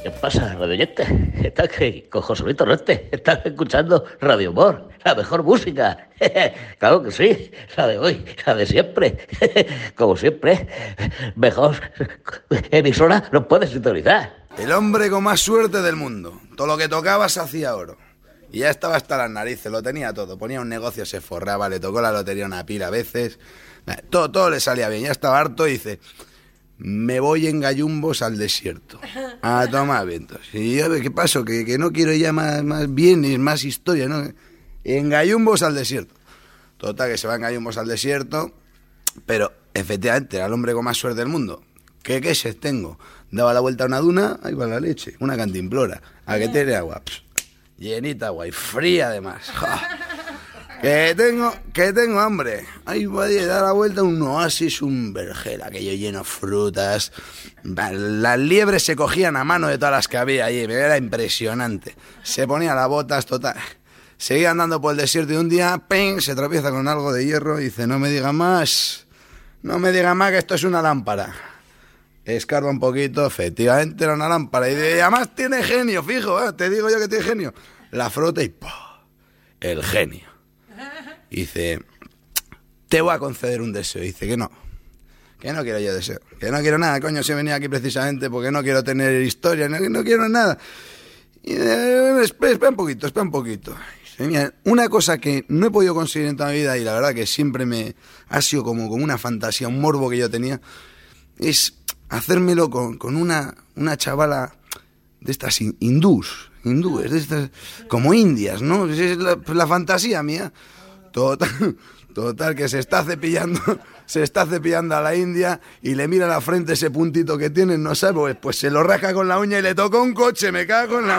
¿Qué pasa, radio oyente? Estás que con Joselito Reste, estás escuchando Radio Humor, la mejor música. Claro que sí, la de hoy, la de siempre. Como siempre, mejor emisora no puedes sintonizar. El hombre con más suerte del mundo. Todo lo que tocaba se hacía oro. Y ya estaba hasta las narices, lo tenía todo. Ponía un negocio, se forraba, le tocó la lotería una pila a veces. Todo le salía bien, ya estaba harto y dice... Me voy en gallumbos al desierto a tomar vientos. Y yo, ¿qué pasó? Que no quiero ya más bienes, más historia, ¿no? En gallumbos al desierto. Total, que se va en gallumbos al desierto. Pero efectivamente era el hombre con más suerte del mundo. ¿Qué quejes tengo? Daba la vuelta a una duna, ahí va la leche, una cantimplora. ¿A que tiene agua? Llenita agua y fría además. ¡Ja! Que tengo hambre. Ahí va a dar la vuelta un oasis, un vergel, aquello lleno de frutas. Las liebres se cogían a mano de todas las que había allí, era impresionante. Se ponían las botas, total. Seguía andando por el desierto y un día, ¡ping!, se tropieza con algo de hierro y dice, no me diga más que esto es una lámpara. Escarba un poquito, efectivamente era una lámpara. Y además tiene genio, fijo, te digo yo que tiene genio. La frota y ¡pum!, el genio. Y dice, te voy a conceder un deseo. Y dice que no quiero yo deseo, que no quiero nada, coño, si he venido aquí precisamente porque no quiero tener historia, no quiero nada. Y espera un poquito. Mira, una cosa que no he podido conseguir en toda mi vida y la verdad que siempre me ha sido como una fantasía, un morbo que yo tenía, es hacérmelo con una chavala de estas hindúes, de estas como indias, ¿no? Es la fantasía mía. Total, que se está cepillando a la india y le mira la frente ese puntito que tiene, no sabe, pues se lo rasca con la uña y le tocó un coche, me cago en la...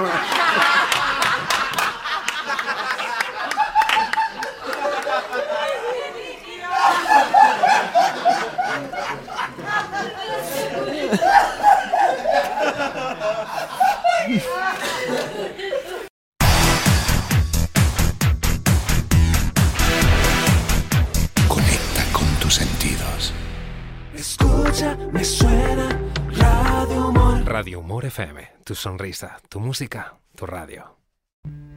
Me suena Radio Humor. Radio Humor FM, tu sonrisa, tu música, tu radio.